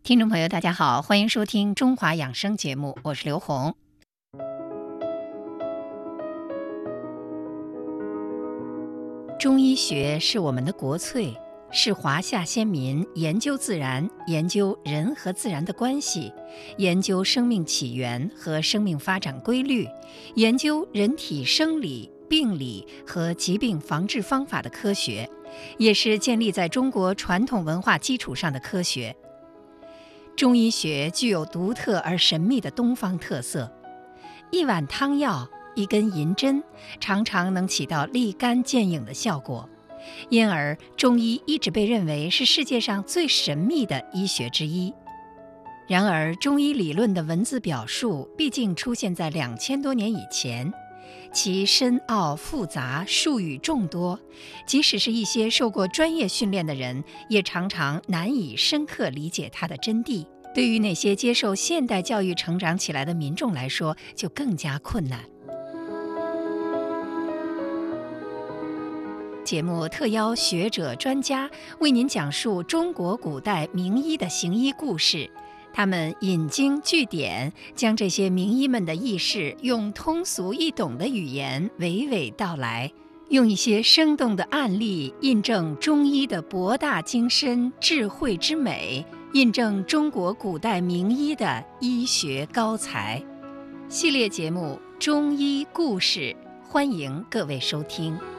听众朋友，大家好，欢迎收听中华养生节目，我是刘红。中医学是我们的国粹，是华夏先民研究自然、研究人和自然的关系，研究生命起源和生命发展规律，研究人体生理、病理和疾病防治方法的科学，也是建立在中国传统文化基础上的科学。中医学具有独特而神秘的东方特色，一碗汤药、一根银针常常能起到立竿见影的效果，因而中医一直被认为是世界上最神秘的医学之一。然而，中医理论的文字表述毕竟出现在2000多年以前，其深奥复杂，术语众多，即使是一些受过专业训练的人，也常常难以深刻理解它的真谛。对于那些接受现代教育成长起来的民众来说，就更加困难。节目特邀学者专家为您讲述中国古代名医的行医故事，他们引经据典，将这些名医们的轶事用通俗易懂的语言娓娓道来，用一些生动的案例印证中医的博大精深、智慧之美，印证中国古代名医的医学高才。系列节目《中医故事》，欢迎各位收听。